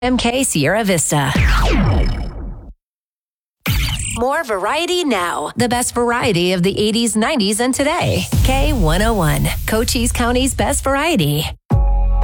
MK Sierra Vista. More variety now. The best variety of the 80s, 90s, and today. K101, Cochise County's best variety.